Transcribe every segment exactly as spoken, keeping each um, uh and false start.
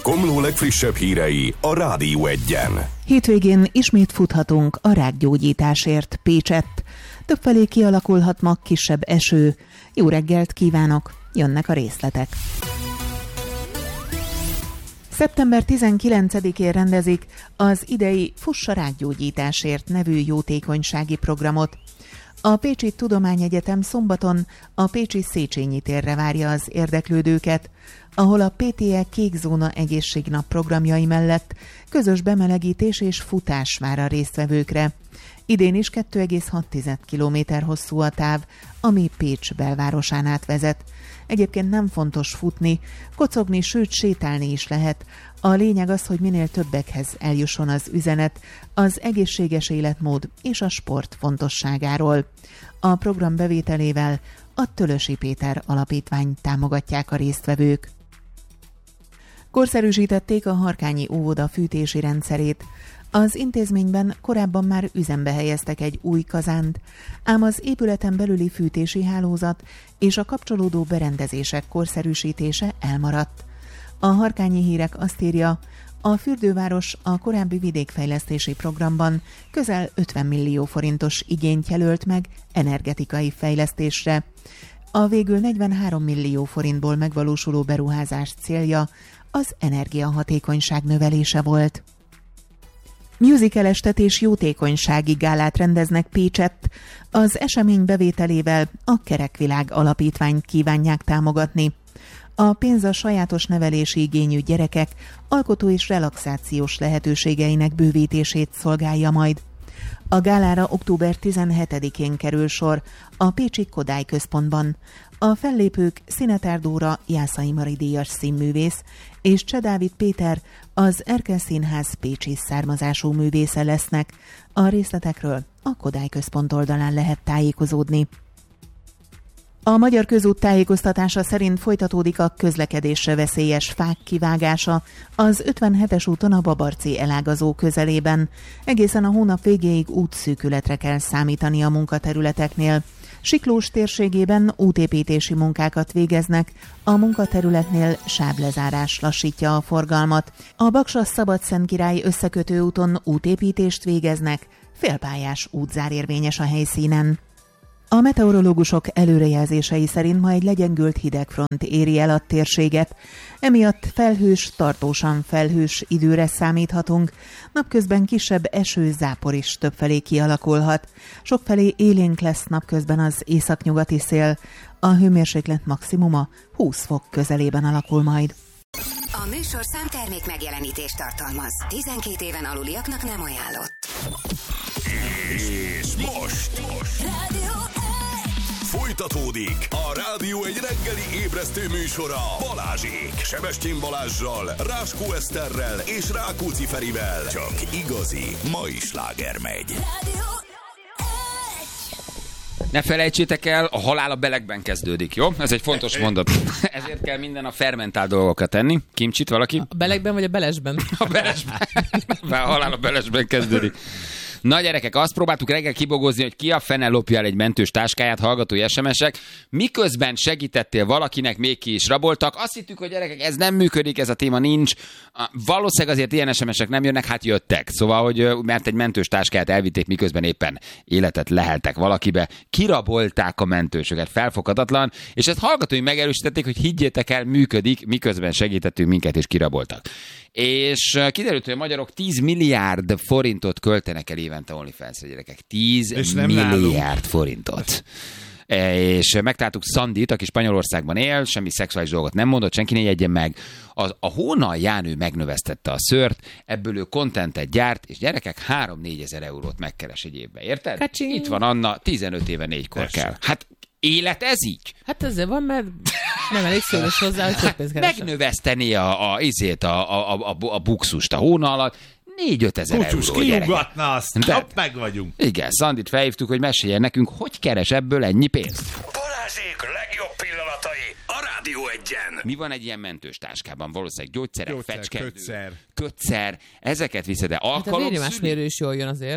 Komló legfrissebb hírei a Rádió Egyen. Hétvégén ismét futhatunk a rákgyógyításért Pécsett. Többfelé kialakulhat ma kisebb eső. Jó reggelt kívánok, jönnek a részletek. szeptember tizenkilencedikén rendezik az idei Fuss a rákgyógyításért nevű jótékonysági programot. A Pécsi Tudományegyetem szombaton a pécsi Széchenyi térre várja az érdeklődőket, ahol a pé té e Kék Zóna egészségnap programjai mellett közös bemelegítés és futás vár a résztvevőkre. Idén is kettő egész hat kilométer hosszú a táv, ami Pécs belvárosán át vezet. Egyébként nem fontos futni, kocogni, sőt sétálni is lehet. A lényeg az, hogy minél többekhez eljusson az üzenet az egészséges életmód és a sport fontosságáról. A program bevételével a Tölösi Péter Alapítványt támogatják a résztvevők. Korszerűsítették a Harkányi óvoda fűtési rendszerét. Az intézményben korábban már üzembe helyeztek egy új kazánt, ám az épületen belüli fűtési hálózat és a kapcsolódó berendezések korszerűsítése elmaradt. A Harkányi Hírek azt írja, a fürdőváros a korábbi vidékfejlesztési programban közel ötven millió forintos igényt jelölt meg energetikai fejlesztésre. A végül negyvenhárom millió forintból megvalósuló beruházás célja az energiahatékonyság növelése volt. Musical estet és jótékonysági gálát rendeznek Pécsett. Az esemény bevételével a Kerekvilág Alapítványt kívánják támogatni. A pénz a sajátos nevelési igényű gyerekek alkotó és relaxációs lehetőségeinek bővítését szolgálja majd. A gálára október tizenhetedikén kerül sor a pécsi Kodály Központban. A fellépők Szinetár Dóra Jászai Mari díjas színművész és Cseh Dávid Péter az Erkel Színház pécsi származású művésze lesznek. A részletekről a Kodály Központ oldalán lehet tájékozódni. A Magyar Közút tájékoztatása szerint folytatódik a közlekedésre veszélyes fák kivágása az ötvenhetes úton a Babarci elágazó közelében. Egészen a hónap végéig útszűkületre kell számítani a munkaterületeknél. Siklós térségében útépítési munkákat végeznek, a munkaterületnél sáblezárás lassítja a forgalmat. A Baksa-Szabadszentkirály összekötő úton útépítést végeznek, félpályás útzár érvényes a helyszínen. A meteorológusok előrejelzései szerint ma egy legyengült hidegfront éri el a térséget, emiatt felhős, tartósan felhős időre számíthatunk, napközben kisebb eső-zápor is többfelé kialakulhat. Sokfelé élénk lesz napközben az északnyugati szél, a hőmérséklet maximuma húsz fok közelében alakul majd. A műsorszám termék megjelenítést tartalmaz. tizenkét éven aluliaknak nem ajánlott. És most, most. Rádió Folytatódik a Rádió egy reggeli ébresztő műsora Balázsék. Sebestyén Balázssal, Ráskó Eszterrel és Rákóczi Ferivel. Csak igazi mai sláger megy. Rádió Ne felejtsétek el, a halál a belegben kezdődik, jó? Ez egy fontos mondat. Ezért kell minden a fermentált dolgokat tenni. Kimcsit valaki? A belegben vagy a belesben? A belesben. A halál a belesben kezdődik. Na gyerekek, azt próbáltuk reggel kibogozni, hogy ki a fene lopja el egy mentős táskáját, hallgatói es em esek. Miközben segítettél valakinek, még ki is raboltak. Azt hittük, hogy gyerekek, ez nem működik, ez a téma nincs. Valószínűleg azért ilyen es em esek nem jönnek, hát jöttek. Szóval, hogy mert egy mentős táskáját elvitték, miközben éppen életet leheltek valakibe. Kirabolták a mentősöket, felfoghatatlan. És ezt hallgatói megerősítették, hogy higgyétek el, működik, miközben segítettünk minket és kiraboltak. És kiderült, hogy a magyarok tíz milliárd forintot költenek el évente OnlyFans-re, gyerekek. tíz milliárd forintot. És megtaláltuk Szandit, aki Spanyolországban él, semmi szexuális dolgot nem mondott, senki ne jegyen meg. Az, a Hónal Jánő megnövesztette a szőrt, ebből ő kontentet gyárt, és gyerekek három-négy ezer eurót megkeres egy évben, érted? Kacsin. Itt van Anna, tizenöt éve négykor kell. Hát élet ez így? Hát ezzel van, mert nem elég szőrös hozzá, hogy sok pénzt keresem. Megnöveszteni a, a, izét, a, a, a, a bukszust a hóna alatt, négy-öt ezer euró, gyerek. Kiugatna azt, de, hopp, meg vagyunk. Igen, Szandit felhívtuk, hogy meséljen nekünk, hogy keres ebből ennyi pénzt. Balázsék legjobb pillanatai a Rádió Egyen. Mi van egy ilyen mentős táskában? Valószínűleg gyógyszerek, Gyógyszer, fecskendő, kötszer. kötszer, ezeket viszed, de Hát a alkalomszüli. vérnyomásmérő is jól jön azért.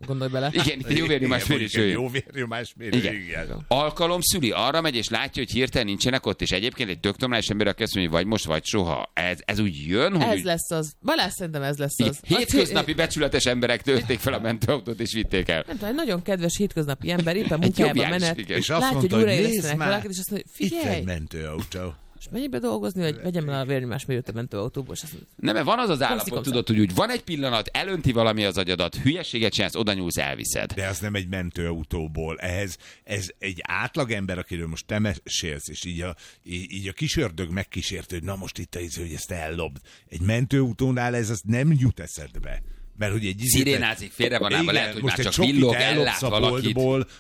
gondolj bele. Igen, jó vérnyomás mérő. Jó vérnyomás mérő, igen. igen. Alkalom szüli, arra megy és látja, hogy hirtelen nincsenek ott, és egyébként egy tök normális ember, aki azt mondja, hogy vagy most, vagy soha. Ez, ez úgy jön, hogy... Ez úgy... lesz az. Balázs, szerintem ez lesz az. Hétköznapi becsületes emberek tölték fel a mentőautót, és vitték el. Nem tudom, egy nagyon kedves hétköznapi ember éppen Egy munkájába jobbjás, menet. igen. És azt Látja, mondta, hogy hogy újra nézd éreztenek már, valakit, és azt mondja, itt figyelj! egy mentőautó. És menjél be dolgozni, hogy vegyem el a vérnyomásmérőt a mentőautóból, és azt mondja, Nem, mert van az az állapot, komszí. tudod, hogy úgy van egy pillanat, elönti valami az agyadat, hülyeséget csinálsz, oda nyúlsz, elviszed. De az nem egy mentőautóból. Ehhez ez egy átlagember, akiről most te mesélsz, és így a, így, így a kisördög megkísérte, hogy na most itt az, hogy ezt ellopd. Egy mentőautónál ez az nem jut eszedbe. Mert hogy egy... Szirénázik, félre van állva, lehet, hogy már csak villog, ellát valakit.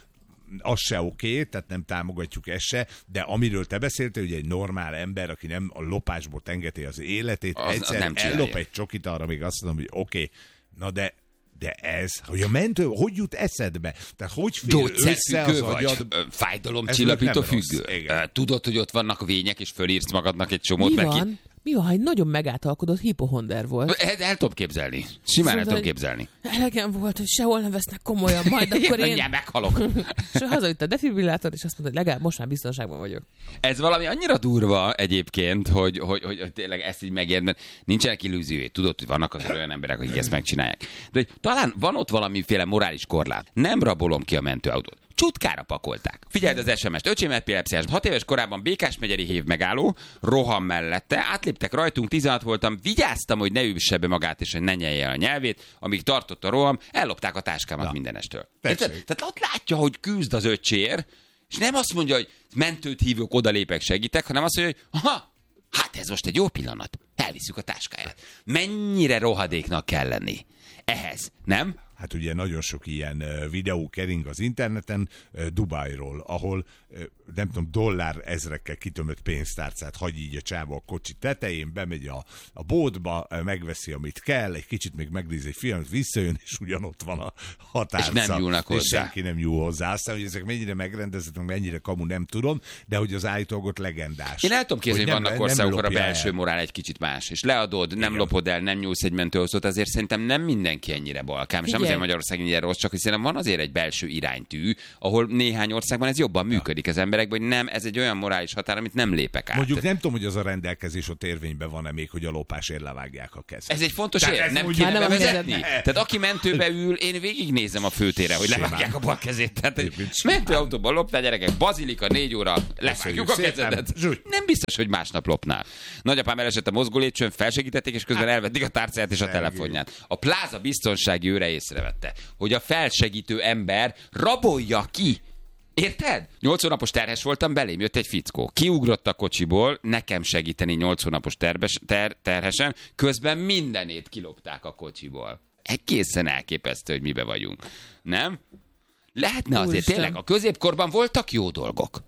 Az se oké, okay, tehát nem támogatjuk ezt se, de amiről te beszéltél, hogy egy normál ember, aki nem a lopásból tengeti az életét, az, egyszer az nem ellop egy csokit, arra még azt mondom, hogy oké, okay, na de de ez, hogy a mentő, hogy jut eszedbe? Tehát hogy fél össze az vagy? agyad? Fájdalomcsillapító függő? Tudod, hogy ott vannak vények, és fölírsz magadnak egy csomót, mi mert van? ki... Mi van, ha egy nagyon megáltalkodott hipohonder volt? El, el tudom képzelni. Simán el tudom képzelni. Elegem volt, hogy sehol nem vesznek komolyan, majd akkor én... Mindjárt meghalok. És hazavitt a defibrillátor, és azt mondta, hogy legalább most már biztonságban vagyok. Ez valami annyira durva egyébként, hogy, hogy, hogy, hogy tényleg ezt így megérd, mert nincsenek illúziói. Tudod, hogy vannak az olyan emberek, akik ezt megcsinálják. De hogy talán van ott valamiféle morális korlát. Nem rabolom ki a mentőautót. Csutkára pakolták. Figyeld az es em est. Öcsém epilepsziás. Hat éves korában Békás-megyeri hév megálló, roham mellette, átléptek rajtunk, tizenhat voltam, vigyáztam, hogy ne üsse be magát és hogy ne nyelje a nyelvét, amíg tartott a roham, ellopták a táskámat ja. mindenestől. Tehát ott látja, hogy küzd az öcsér, és nem azt mondja, hogy mentőt hívok, odalépek, segítek, hanem azt mondja, hogy aha, hát ez most egy jó pillanat, elviszük a táskáját. Mennyire rohadéknak kell lenni ehhez, nem? Hát ugye nagyon sok ilyen videó kering az interneten Dubájról, ahol nem tudom, dollár ezrekkel kitömött pénztárcát hagy így a csába a kocsi tetején, bemegy a, a bódba, megveszi, amit kell, egy kicsit még megnéz egy filmet, visszajön, és ugyanott van a határszak. És nem nyúlnak hozzá. És senki nem nyúl hozzá. Aztán, hogy ezek mennyire megrendezettek, mennyire kamu, nem tudom, de hogy az állítólag ott legendás. Én el tudom képzelni, hogy vannak országok, a belső el. morál egy kicsit más, és leadod, nem Igen. lopod el, nem nyúlsz egy mentőautót, azért szerintem nem mindenki ennyire balkám, és nem azért Magyarország ennyire rossz, csak hogy szerintem van azért egy belső iránytű, ahol néhány országban ez jobban működik az emberekben, hogy nem, ez egy olyan morális határ, amit nem lépek át. Mondjuk nem tudom, hogy az a rendelkezés ott érvényben van-e még, hogy a lopásért levágják a kezet. Ez egy fontos ér, nem mondjuk, kéne nem bevezetni. Tehát aki mentőbe ül, én végignézem a főtére, hogy levágják a bal kezét. Tehát egy mentőautóban loptál, gyerekek, bazilika, négy óra, levágjuk a kezedet. Nem biztos, hogy másnap lopnál. Nagyapám elesett a mozgó lépcsőn, felsegítették, és közben elvették a tárcáját és a telefonját. A pláza biztonsági őre észrevette, hogy a felsegítő ember rabolja ki. Érted? Nyolc hónapos terhes voltam, belém jött egy fickó. Kiugrott a kocsiból, nekem segíteni nyolc hónapos terbes, ter, terhesen, közben mindenét kilopták a kocsiból. Egészen elképesztő, hogy mibe vagyunk. Nem? Lehetne azért, Úristen. Tényleg, a középkorban voltak jó dolgok.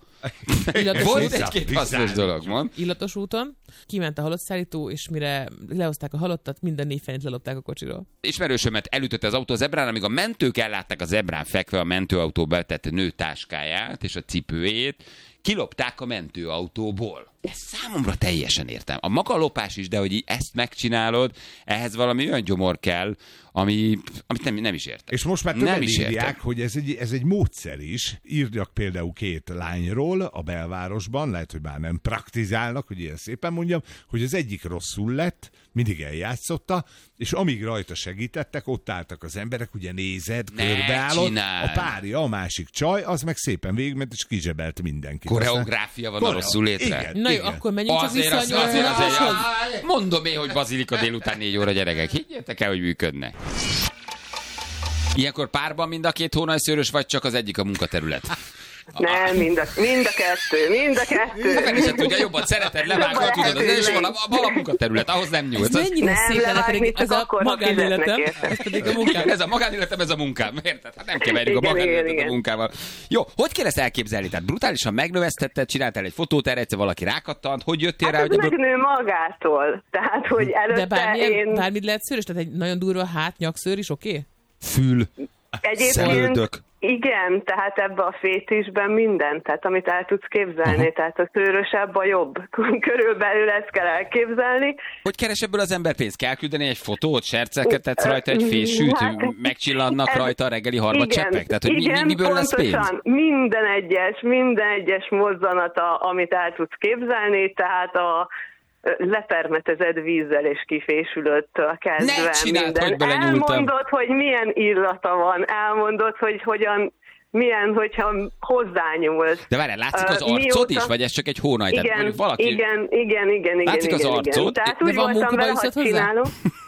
Volt egy-két hasznos dolog, mond. Illatos úton, kiment a halottszállító, és mire lehozták a halottat, minden négy fenyőt lelopták a kocsiról. Ismerősömet elütötte az autó a zebrán, amíg a mentők ellátták a zebrán fekve a mentőautó betett nő táskáját és a cipőjét, kilopták a mentőautóból. Ez számomra teljesen értem. A maga lopás is, de hogy ezt megcsinálod, ehhez valami olyan gyomor kell, ami, amit nem, nem is értem. És most már többen írják, hogy ez egy, ez egy módszer is. Írjak például két lányról a belvárosban, lehet, hogy már nem praktizálnak, hogy ilyen szépen mondjam, hogy az egyik rosszul lett, mindig eljátszotta, és amíg rajta segítettek, ott álltak az emberek, ugye nézed, körbeállott, a párja, a másik csaj, az meg szépen végigment, és kizsebelt mindenkit. Koreográfia van Koreo. A rosszul létre. Igen, Na jó, igen. akkor menjünk csak vissza az, a azért, azért, azért, mondom én, hogy bazilika délután négy óra, gyerekek. Higgyétek el, hogy működne. Ilyenkor párban mind a két hónajszőrös, vagy csak az egyik a munkaterület? Nem, mind a, mind a kettő, mind a kettő. Fel is tudja, jobban szereted, levágod, tudod, az is vala, vala munkaterület, ahhoz nem nyúlsz. Ez mennyire nem, szép lenne, pedig ez a akkor, magánéletem, ez pedig a munkám. Ez a magánéletem, ez a munkám, érted? Hát nem keverjük a magánéletet a munkával. Jó, hogy kell ezt elképzelni? Tehát brutálisan megnövesztetted, csináltál egy fotót erre, egyszer valaki rákattant, hogy jöttél hát rá? Hát ez megnő magától, tehát hogy előtte De bármilyen, én... bármit lehet szőrös? Tehát egy nagyon durva hát, nyakszőr is oké? Okay? Fül. Egyébként szemöldök. Igen, tehát ebbe a fétisben minden, tehát amit el tudsz képzelni, aha. Tehát a szőrösebb a jobb. Körülbelül ezt kell elképzelni. Hogy keres ebből az ember pénzt? Kell küldeni egy fotót, sercekket, tetsz rajta egy fésűt, hát, megcsillannak ez, rajta a reggeli harmadcseppek? Tehát, hogy igen, mi, miből lesz pénz? Minden egyes, minden egyes mozzanata, amit el tudsz képzelni, tehát a lepermetezed vízzel és kifésülőttől kezdve ne csináld, minden. Hogy belenyúltam. Elmondod, hogy milyen illata van, elmondod, hogy hogyan, milyen, hogyha hozzányúlsz. De várjál, látszik az arcod Mióta... is, vagy ez csak egy hónaj? Igen, Tehát, valaki... igen, igen, igen, igen. Látszik igen, az arcod? Igen. Tehát úgy voltam vele, hogy csinálom.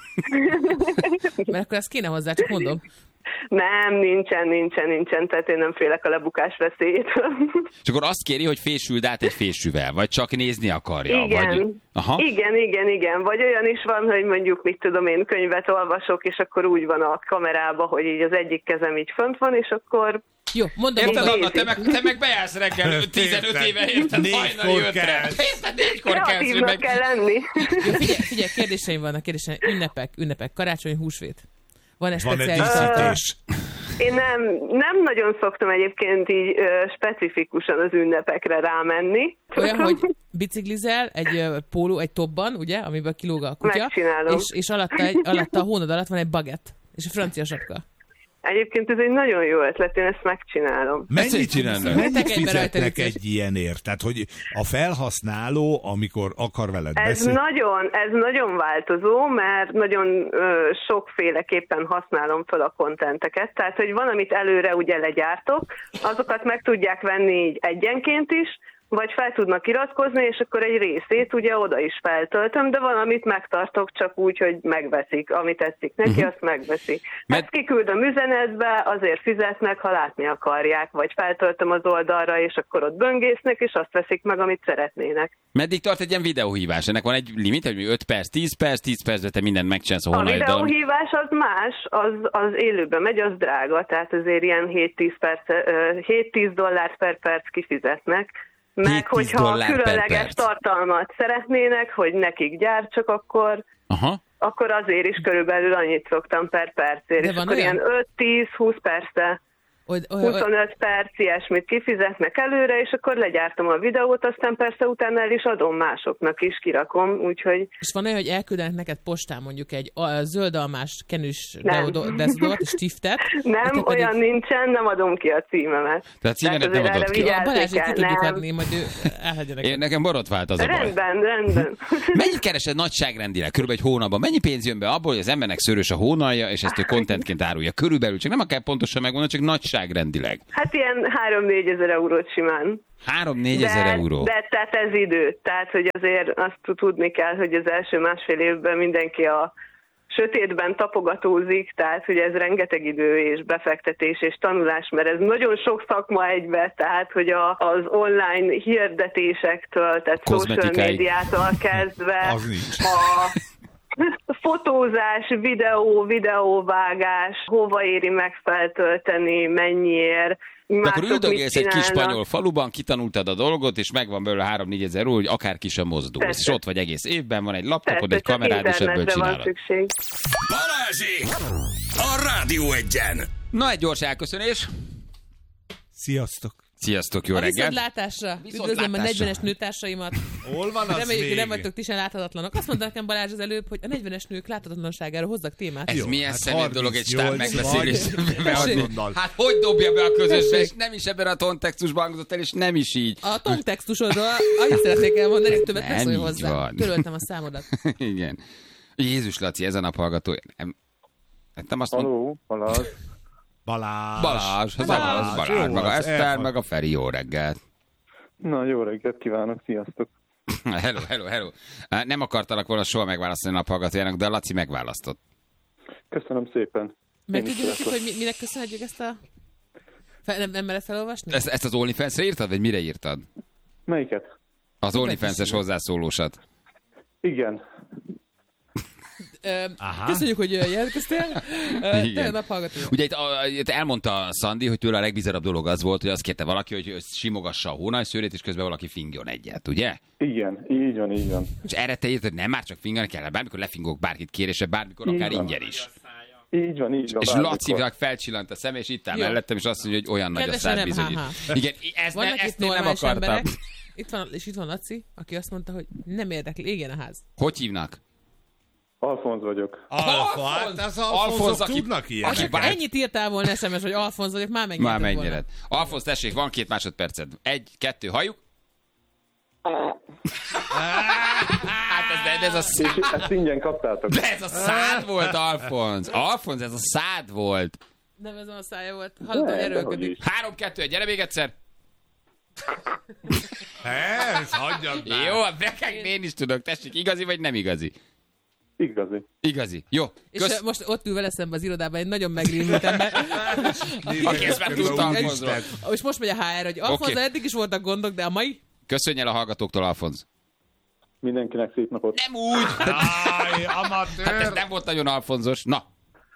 Mert akkor ezt kéne hozzá, csak mondom. Nem, nincsen, nincsen, nincsen, tehát én nem félek a lebukás veszélyétől. És akkor azt kéri, hogy fésüld át egy fésűvel, vagy csak nézni akarja? Igen, vagy... Aha. igen, igen, igen. Vagy olyan is van, hogy mondjuk, mit tudom én, könyvet olvasok, és akkor úgy van a kamerában, hogy így az egyik kezem így fönt van, és akkor... Jó, mondom, érted, Anna, te meg, te meg bejársz reggel tizenöt éve, érted, hajnali ötre. Négykor kelsz, meg... kell lenni. Jó, figyelj, figyelj, kérdéseim vannak, kérdéseim. Ünnepek, ünnepek, karácsony, húsvét. Van egy speciális díszítés? Én nem, nem nagyon szoktam egyébként így ö, specifikusan az ünnepekre rámenni. Olyan, hogy biciklizel egy ö, póló, egy topban, ugye, amiből kilóg a kutya. Megcsinálom. És, és alatta, egy, alatta a hónad alatt van egy bagett. És egy francia sapka. Egyébként ez egy nagyon jó ötlet, én ezt megcsinálom. Mennyit, mennyit fizetnek egy ilyenért? Tehát, hogy a felhasználó, amikor akar veled ez beszélni... Nagyon, ez nagyon változó, mert nagyon ö, sokféleképpen használom fel a kontenteket. Tehát, hogy van, amit előre ugye legyártok, azokat meg tudják venni így egyenként is, vagy fel tudnak iratkozni, és akkor egy részét ugye oda is feltöltöm, de valamit megtartok csak úgy, hogy megveszik. Amit tetszik neki, uh-huh. azt megveszik. Mert... Ezt kiküldöm üzenetbe, azért fizetnek, ha látni akarják, vagy feltöltöm az oldalra, és akkor ott böngésznek, és azt veszik meg, amit szeretnének. Meddig tart egy ilyen videóhívás? Ennek van egy limit, hogy öt perc, tíz perc, tíz percre te mindent megcsinálsz a hónaiddal. A videóhívás az más, az, az élőben megy, az drága, tehát azért ilyen hét-tíz dollár per perc kifizetnek. Meg hogyha különleges tartalmat szeretnének, hogy nekik gyártsak, akkor, akkor azért is körülbelül annyit szoktam per percért. És akkor olyan? Ilyen öt-tíz-húsz perce, huszonöt perc, ilyesmit kifizetnek előre, és akkor legyártom a videót, aztán persze utána el is adom másoknak is, kirakom, úgyhogy... És van olyan, hogy elküldenek neked postán mondjuk egy a zöldalmás kenűs deodort és stiftet? Nem, olyan pedig... nincsen, nem adom ki a címemet. Tehát címemet nem adod ki? A Balázsét ki tudjuk adni, majd ő elhagyja neked. Én nekem borotvált az a baj. Rendben, rendben. Mennyit keresed nagyságrendileg? Körülbelül egy hónapban. Mennyi pénz jön be abból, hogy az embernek szőrös a hónalja, és ezt ő contentként árulja? Körülbelül, csak nem kell pontosan megmondani, csak nagyságrendileg. Hát ilyen három-négy ezer eurót simán. három-négy ezer euró. De tehát ez idő. Tehát, hogy azért azt tudni kell, hogy az első másfél évben mindenki a sötétben tapogatózik, tehát, hogy ez rengeteg idő és befektetés és tanulás, mert ez nagyon sok szakma egybe, tehát, hogy a, az online hirdetésektől, tehát social médiától kezdve a fotózás, videó, videóvágás, hova éri megfeltölteni, mennyiért. De akkor üldögélsz egy kis spanyol faluban, kitanultad a dolgot, és megvan belőle három-négy ezer euró, hogy akár ki sem mozdulsz. Persze. És ott vagy egész évben, van egy laptopod, egy kamerád, és ebből csinálod. Balázsék! A Rádió Egyen! Na, egy gyors elköszönés. Sziasztok! Sziasztok, jó a reggelt! Viszontlátásra! Üdvözlöm a negyvenes nőtársaimat! Hol van az Reméljük, még? hogy nem vagytok ti sem láthatatlanok. Azt mondta nekem Balázs az előbb, hogy a negyvenes nők láthatatlanságára hozzak témát. Ez jó, milyen hát szemét dolog egy stáb megbeszélés. Hát hogy dobja be a közösbe, és nem is ebben a kontextusban hangzott el, és nem is így. A kontextusodról annyit szeretnék elmondani, hogy többet ne szólj hozzá. Van. Töröltem a számodat. Igen. Jézus Laci, ez a nap hallgató. Nem, nem azt Halló, Balázs. Balázs. Balázs, az Balázs, Balázs, Balázs meg a Eszter, meg a Feri, jó reggelt. Na, jó reggelt kívánok, sziasztok. Hello, hello, hello. Nem akartalak volna soha megválasztani a naphallgatójának, de a Laci megválasztott. Köszönöm szépen. Meg tudjuk, hogy mi, minek köszönhetjük ezt a... Fel, nem, nem mered felolvasni? Ezt, ezt az OnlyFans-re írtad, vagy mire írtad? Melyiket? Az OnlyFans-es hozzászólósat. Igen. Aha. Köszönjük, hogy jelentkeztél. Te naphallgató. Ugye itt, a, itt elmondta Szandi, hogy tőle a legbizarabb dolog az volt, hogy azt kérte valaki, hogy simogassa a hónajszőrét, és közben valaki fingjon egyet, ugye? Igen, így van, így van. És erre te írtad, hogy nem már csak fingani kell, bármikor lefingok bárkit kérésre, bármikor akár ingyen is. Így van, így van. És bármikor. Lacinak felcsillant a szem, és itt áll Jó. mellettem, és azt mondja, hogy olyan nagy a Kedvesen szád nem, bizonyít. ha-ha. Igen, ez nem, Vannak ezt itt én nem normális akartam. emberek. Itt van, és itt van Laci, aki azt mondta, hogy nem érdekli, égjen a ház. Hogy hívnak? Alfonz vagyok. Alfa, hát az Alfonzok aki- tudnak aki ilyeneket. bár- Ennyit írtál volna es em es, hogy Alfonz vagyok, már megnyerted Már volna. megnyered. Alfonz, tessék, van két másodperced. Egy, kettő, halljuk. Hát ez, ez a szád. És ezt ingyen kaptátok. De ez a szád volt, Alfonz. Alfonz, ez a szád volt. Nem ez a szája volt. Hallod, hogy Nem, dehogy erőlködik. is. Három, kettő, egy, gyere még egyszer. Ez, hagyjad már. Jó, a bekek én is tudok. Tessék, igazi vagy nem igazi? Igazi. Igazi. Jó. És Kösz... Kösz... most ott ül vele szembe az irodában egy nagyon megrémült ember. Aki ezt már tudta Alfonzról. És most megy a há er, hogy Alfonz, Oké. eddig is voltak gondok, de a mai... Köszönj el a hallgatóktól, Alfonz. Mindenkinek szép napot. Nem úgy. Áj, Hát ez amatőr. nem volt nagyon alfonzos. Na.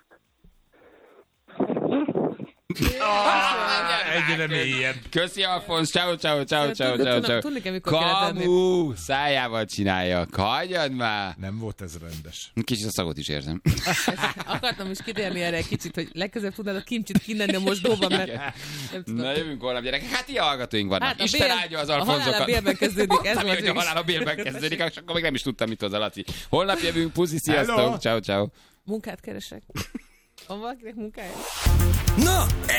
Egyre mélyebb. Köszi, Alfonz. Ciao, ciao, ciao, ciao, Tudni- ciao, tudni- ciao. tudni kell, mikor kell tenni. Kamu! Szájával csinálja. Hagyjad már. Nem volt ez rendes. Kicsit a szagot is érzem. Akartam is kitérni erre egy kicsit, hogy legközelebb tudnád a kimcsit kinnenni a mosdóban, mert nem tudom. Na jövünk holnap, gyerekek. Hát ilyen hallgatóink vannak. Hát a Isten bél- áldja az a halál a Alfonzokat. bélben kezdődik, ez Ami, volt hogy a mégis. halál a bélben kezdődik, és akkor még nem is tudtam, mit hoz a Laci. Holnap jövünk, puszi, Hello. sziasztok. Ciao, ciao. Munkát keresek. Van valakinek munkája? Na,